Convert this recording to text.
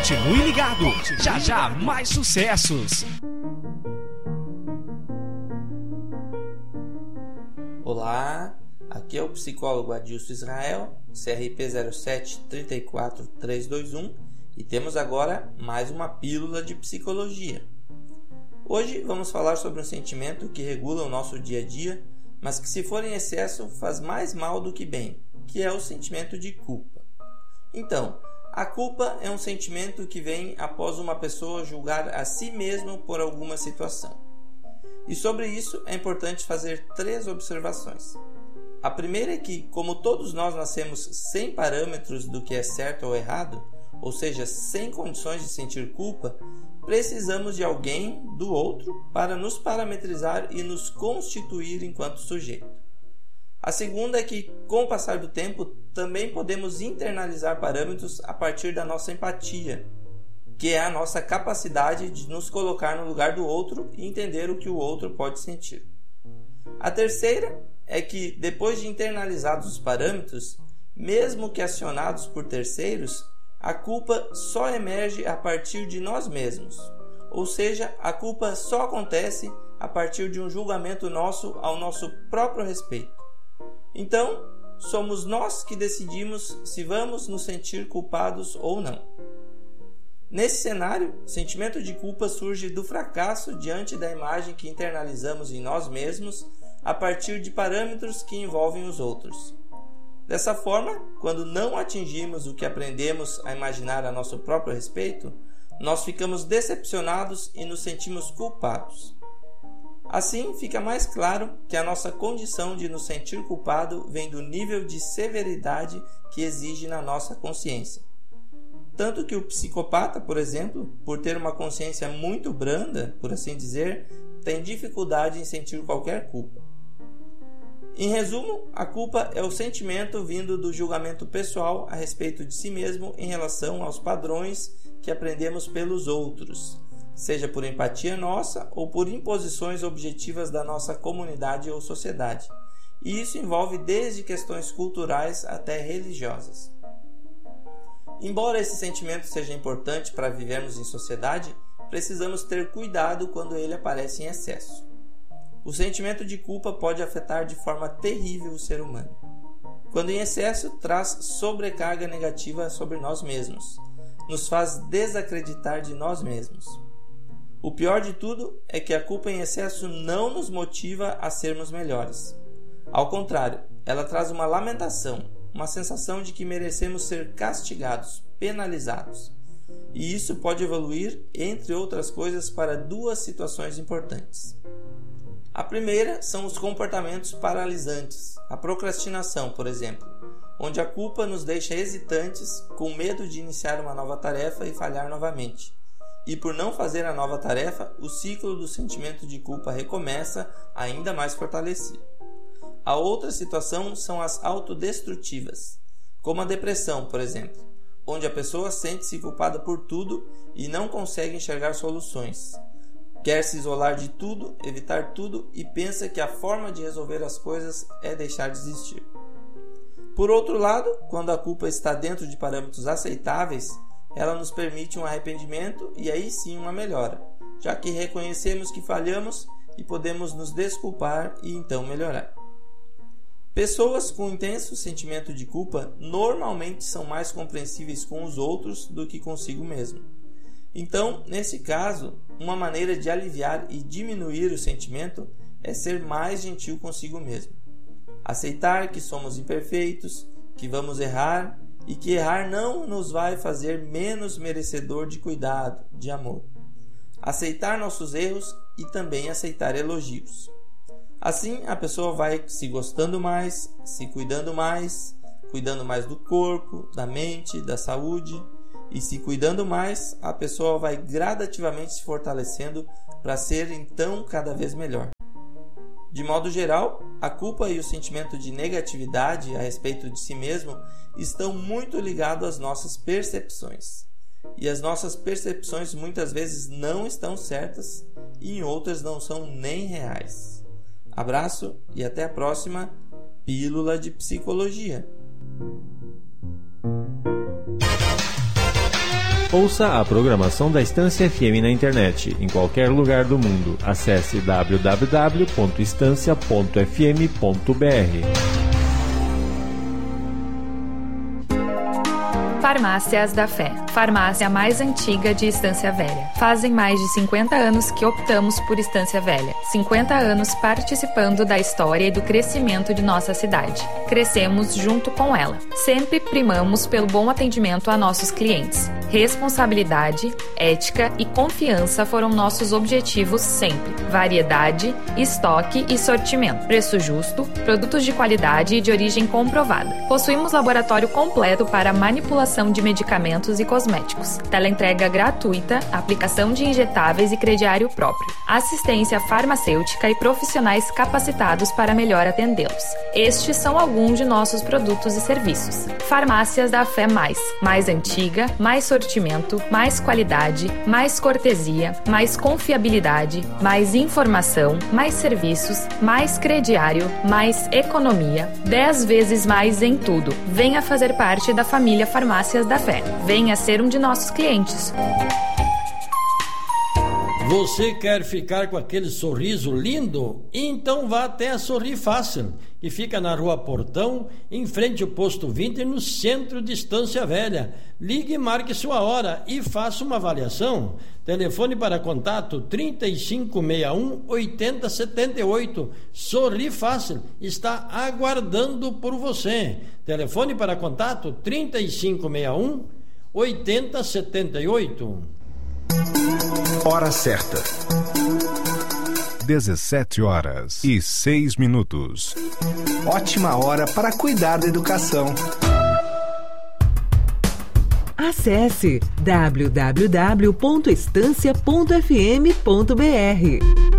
Continue ligado, já já mais sucessos. Olá, aqui é o psicólogo Adilson Israel, CRP 0734321, e temos agora mais uma pílula de psicologia. Hoje vamos falar sobre um sentimento que regula o nosso dia a dia, mas que, se for em excesso, faz mais mal do que bem, que é o sentimento de culpa. Então, a culpa é um sentimento que vem após uma pessoa julgar a si mesma por alguma situação. E sobre isso é importante fazer 3 observações. A primeira é que, como todos nós nascemos sem parâmetros do que é certo ou errado, ou seja, sem condições de sentir culpa, precisamos de alguém, do outro, para nos parametrizar e nos constituir enquanto sujeito. A segunda é que, com o passar do tempo, também podemos internalizar parâmetros a partir da nossa empatia, que é a nossa capacidade de nos colocar no lugar do outro e entender o que o outro pode sentir. A terceira é que, depois de internalizados os parâmetros, mesmo que acionados por terceiros, a culpa só emerge a partir de nós mesmos. Ou seja, a culpa só acontece a partir de um julgamento nosso ao nosso próprio respeito. Então, somos nós que decidimos se vamos nos sentir culpados ou não. Nesse cenário, o sentimento de culpa surge do fracasso diante da imagem que internalizamos em nós mesmos a partir de parâmetros que envolvem os outros. Dessa forma, quando não atingimos o que aprendemos a imaginar a nosso próprio respeito, nós ficamos decepcionados e nos sentimos culpados. Assim, fica mais claro que a nossa condição de nos sentir culpado vem do nível de severidade que exige na nossa consciência. Tanto que o psicopata, por exemplo, por ter uma consciência muito branda, por assim dizer, tem dificuldade em sentir qualquer culpa. Em resumo, a culpa é o sentimento vindo do julgamento pessoal a respeito de si mesmo em relação aos padrões que aprendemos pelos outros, seja por empatia nossa ou por imposições objetivas da nossa comunidade ou sociedade. E isso envolve desde questões culturais até religiosas. Embora esse sentimento seja importante para vivermos em sociedade, precisamos ter cuidado quando ele aparece em excesso. O sentimento de culpa pode afetar de forma terrível o ser humano. Quando em excesso, traz sobrecarga negativa sobre nós mesmos, nos faz desacreditar de nós mesmos. O pior de tudo é que a culpa em excesso não nos motiva a sermos melhores. Ao contrário, ela traz uma lamentação, uma sensação de que merecemos ser castigados, penalizados. E isso pode evoluir, entre outras coisas, para 2 situações importantes. A primeira são os comportamentos paralisantes, a procrastinação, por exemplo, onde a culpa nos deixa hesitantes, com medo de iniciar uma nova tarefa e falhar novamente. E por não fazer a nova tarefa, o ciclo do sentimento de culpa recomeça ainda mais fortalecido. A outra situação são as autodestrutivas, como a depressão, por exemplo, onde a pessoa sente-se culpada por tudo e não consegue enxergar soluções. Quer se isolar de tudo, evitar tudo e pensa que a forma de resolver as coisas é deixar de existir. Por outro lado, quando a culpa está dentro de parâmetros aceitáveis, ela nos permite um arrependimento e aí sim uma melhora, já que reconhecemos que falhamos e podemos nos desculpar e então melhorar. Pessoas com intenso sentimento de culpa normalmente são mais compreensíveis com os outros do que consigo mesmo. Então, nesse caso, uma maneira de aliviar e diminuir o sentimento é ser mais gentil consigo mesmo. Aceitar que somos imperfeitos, que vamos errar e que errar não nos vai fazer menos merecedor de cuidado, de amor. Aceitar nossos erros e também aceitar elogios. Assim, a pessoa vai se gostando mais, se cuidando mais do corpo, da mente, da saúde. E se cuidando mais, a pessoa vai gradativamente se fortalecendo para ser então cada vez melhor. De modo geral, a culpa e o sentimento de negatividade a respeito de si mesmo estão muito ligados às nossas percepções. E as nossas percepções muitas vezes não estão certas e em outras não são nem reais. Abraço e até a próxima Pílula de Psicologia. Ouça a programação da Estância FM na internet, em qualquer lugar do mundo. Acesse www.estancia.fm.br. Farmácias da Fé, farmácia mais antiga de Estância Velha. Fazem mais de 50 anos que optamos por Estância Velha. 50 anos participando da história e do crescimento de nossa cidade. Crescemos junto com ela. Sempre primamos pelo bom atendimento a nossos clientes. Responsabilidade, ética e confiança foram nossos objetivos sempre. Variedade, estoque e sortimento. Preço justo, produtos de qualidade e de origem comprovada. Possuímos laboratório completo para manipulação de medicamentos e cosméticos, teleentrega gratuita, aplicação de injetáveis e crediário próprio, assistência farmacêutica e profissionais capacitados para melhor atendê-los. Estes são alguns de nossos produtos e serviços. Farmácias da Fé mais antiga, mais sortimento, mais qualidade, mais cortesia, mais confiabilidade, mais informação, mais serviços, mais crediário, mais economia, 10 vezes mais em tudo. Venha fazer parte da família Farmácias da Fé. Venha ser um de nossos clientes. Você quer ficar com aquele sorriso lindo? Então vá até a Sorri Fácil, que fica na Rua Portão, em frente ao Posto 20, no centro de Estância Velha. Ligue e marque sua hora e faça uma avaliação. Telefone para contato 3561-8078. Sorri Fácil está aguardando por você. Telefone para contato 3561-8078. Hora certa. 17h06. Ótima hora para cuidar da educação. Acesse www.estancia.fm.br.